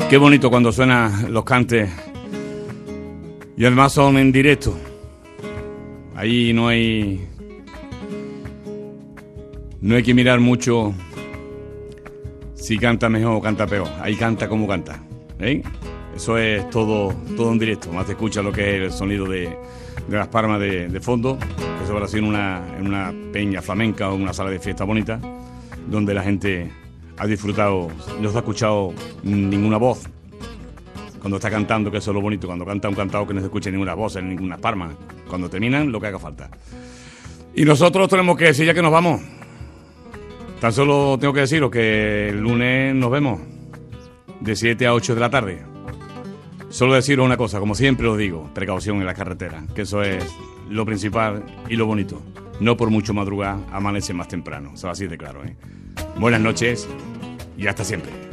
Qué bonito cuando suenan los cantes y además son en directo. Ahí no hay que mirar mucho si canta mejor o canta peor. Ahí canta como canta, ¿eh? Eso es todo en directo. Más te escucha lo que es el sonido de las palmas de fondo. Eso habrá sido en una peña flamenca o en una sala de fiesta bonita, donde la gente ha disfrutado, no se ha escuchado ninguna voz cuando está cantando, que eso es lo bonito, cuando canta un cantado que no se escuche ninguna voz, en ninguna palma. Cuando terminan, lo que haga falta. Y nosotros tenemos que decir ya que nos vamos. Tan solo tengo que deciros que el lunes nos vemos de 7 a 8 de la tarde. Solo deciros una cosa, como siempre os digo, precaución en la carretera, que eso es lo principal y lo bonito. No por mucho madrugar, amanece más temprano. Eso así de claro, ¿eh? Buenas noches y hasta siempre.